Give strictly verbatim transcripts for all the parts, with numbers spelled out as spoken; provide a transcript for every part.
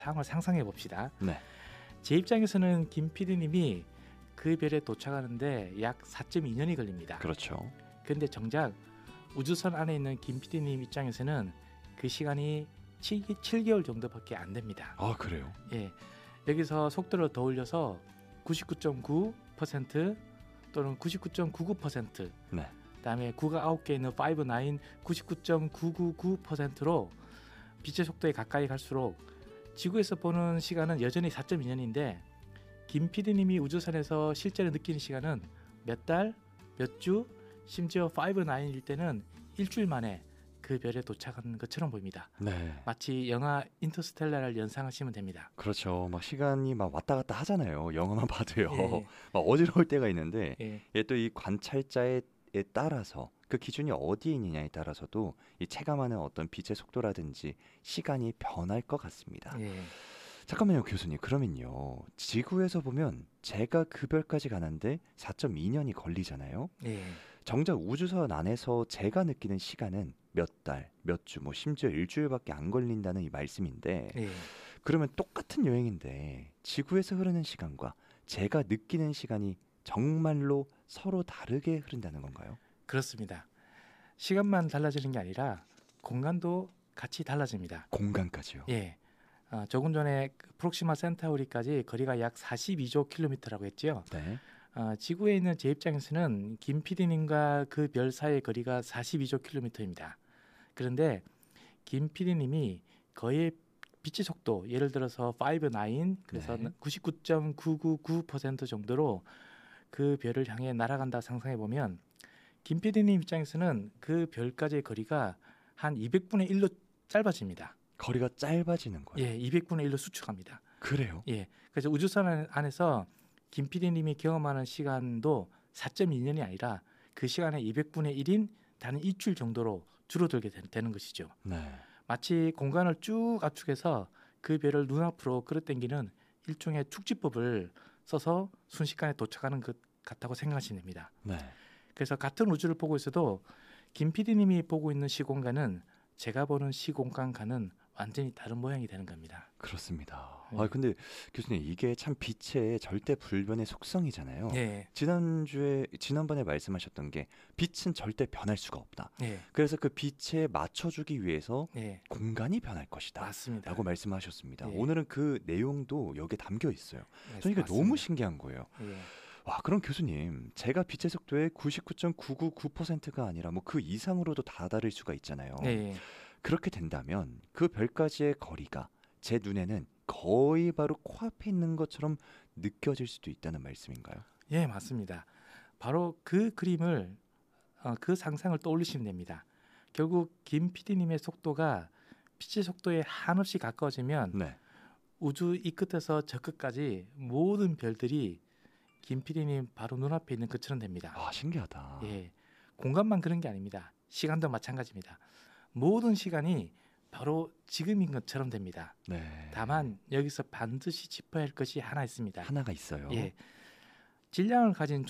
상황을 상상해 봅시다. 네. 제 입장에서는 김 피디님이 그 별에 도착하는데 약 사 점 이 년이 걸립니다. 그렇죠. 그런데 정작 우주선 안에 있는 김 피디님 입장에서는 그 시간이 칠 개월 정도밖에 안 됩니다. 아, 그래요? 예, 여기서 속도를 더 올려서 구십구 점 구 퍼센트 또는 구십구 점 구구 퍼센트, 네. 그다음에 구가 아홉 개 있는 오, 구, 구십구 점 구구구 퍼센트로 빛의 속도에 가까이 갈수록 지구에서 보는 시간은 여전히 사 점 이 년인데 김 피디님이 우주선에서 실제로 느끼는 시간은 몇 달, 몇 주, 심지어 오, 구일 때는 일주일 만에 그 별에 도착한 것처럼 보입니다. 네. 마치 영화 인터스텔라를 연상하시면 됩니다. 그렇죠. 막 시간이 막 왔다 갔다 하잖아요. 영화만 봐도요. 예. 막 어지러울 때가 있는데 예. 예, 또 이 관찰자에 따라서 그 기준이 어디에 있느냐에 따라서도 이 체감하는 어떤 빛의 속도라든지 시간이 변할 것 같습니다. 예. 잠깐만요, 교수님. 그러면요. 지구에서 보면 제가 그 별까지 가는데 사 점 이 년이 걸리잖아요. 예. 정작 우주선 안에서 제가 느끼는 시간은 몇 달, 몇 주, 뭐 심지어 일주일밖에 안 걸린다는 이 말씀인데 예. 그러면 똑같은 여행인데 지구에서 흐르는 시간과 제가 느끼는 시간이 정말로 서로 다르게 흐른다는 건가요? 그렇습니다. 시간만 달라지는 게 아니라 공간도 같이 달라집니다. 공간까지요? 예. 어, 조금 전에 그 프록시마 센타우리까지 거리가 약 사십이조 킬로미터라고 했죠. 네. 어, 지구에 있는 제 입장에서는 김 피디님과 그 별 사이의 거리가 사십이조 킬로미터입니다. 그런데 김 피디님이 거의 빛의 속도, 예를 들어서 오, 구 그래서 네. 구십구 점 구구구 퍼센트 정도로 그 별을 향해 날아간다 상상해 보면 김 피디님 입장에서는 그 별까지의 거리가 한 이백분의 일로 짧아집니다. 거리가 짧아지는 거예요? 예, 이백분의 일로 수축합니다. 그래요? 예, 그래서 우주선 안에서 김 피디님이 경험하는 시간도 사 점 이 년이 아니라 그 시간의 이백분의 일인 단 일주일 정도로 줄어들게 되는 것이죠. 네. 마치 공간을 쭉 압축해서 그 별을 눈앞으로 끌어당기는 일종의 축지법을 써서 순식간에 도착하는 것 같다고 생각하시면 됩니다. 네. 그래서 같은 우주를 보고 있어도 김 피디님이 보고 있는 시공간은 제가 보는 시공간과는 완전히 다른 모양이 되는 겁니다. 그렇습니다. 네. 아, 근데 교수님 이게 참 빛의 절대 불변의 속성이잖아요. 네. 지난주에 지난번에 말씀하셨던 게 빛은 절대 변할 수가 없다. 네. 그래서 그 빛에 맞춰주기 위해서 네. 공간이 변할 것이다. 맞습니다. 라고 말씀하셨습니다. 네. 오늘은 그 내용도 여기에 담겨 있어요. 네, 저는 이게 맞습니다. 너무 신기한 거예요. 예. 와, 그럼 교수님, 제가 빛의 속도의 구십구 점 구구구 퍼센트가 아니라 뭐 그 이상으로도 다다를 수가 있잖아요. 네. 그렇게 된다면 그 별까지의 거리가 제 눈에는 거의 바로 코앞에 있는 것처럼 느껴질 수도 있다는 말씀인가요? 예, 맞습니다. 바로 그 그림을 어, 그 상상을 떠올리시면 됩니다. 결국 김 피디님의 속도가 빛의 속도에 한없이 가까워지면 네. 우주 이 끝에서 저 끝까지 모든 별들이 김 피디님 바로 눈앞에 있는 것처럼 됩니다. 아, 신기하다. 예, 공간만 그런 게 아닙니다. 시간도 마찬가지입니다. 모든 시간이 바로 지금인 것처럼 됩니다. 네. 다만 여기서 반드시 짚어야 할 것이 하나 있습니다. 하나가 있어요. 예, 질량을 가진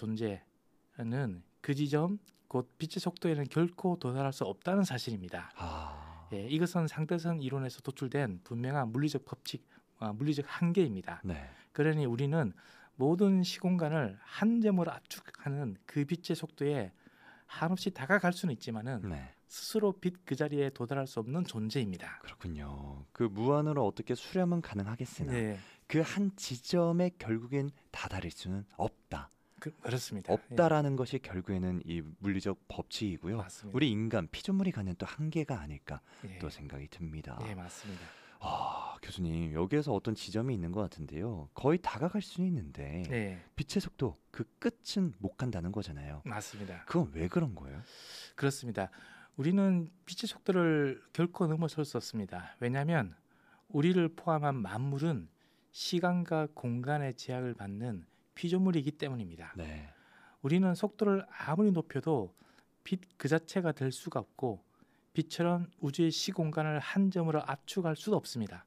존재는 그 지점, 곧 빛의 속도에는 결코 도달할 수 없다는 사실입니다. 아. 예, 이것은 상대성 이론에서 도출된 분명한 물리적 법칙, 어, 물리적 한계입니다. 네. 그러니 우리는 모든 시공간을 한 점으로 압축하는 그 빛의 속도에 한없이 다가갈 수는 있지만은 네. 스스로 빛 그 자리에 도달할 수 없는 존재입니다. 그렇군요. 그 무한으로 어떻게 수렴은 가능하겠으나 네, 그 한 지점에 결국엔 다다를 수는 없다. 그, 그렇습니다. 없다라는 것이 결국에는 이 물리적 법칙이고요. 맞습니다. 우리 인간 피조물이 갖는 또 한계가 아닐까 예, 또 생각이 듭니다. 예, 맞습니다. 아, 교수님 여기에서 어떤 지점이 있는 것 같은데요. 거의 다가갈 수는 있는데 네, 빛의 속도 그 끝은 못 간다는 거잖아요. 맞습니다. 그건 왜 그런 거예요? 그렇습니다. 우리는 빛의 속도를 결코 넘어설 수 없습니다. 왜냐하면 우리를 포함한 만물은 시간과 공간의 제약을 받는 피조물이기 때문입니다. 네. 우리는 속도를 아무리 높여도 빛 그 자체가 될 수가 없고 빛처럼 우주의 시공간을 한 점으로 압축할 수도 없습니다.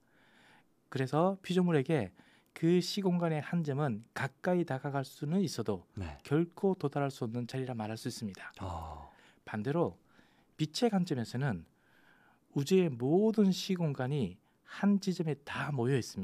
그래서 피조물에게 그 시공간의 한 점은 가까이 다가갈 수는 있어도 네. 결코 도달할 수 없는 자리라 말할 수 있습니다. 아, 반대로 빛의 관점에서는 우주의 모든 시공간이 한 지점에 다 모여 있습니다.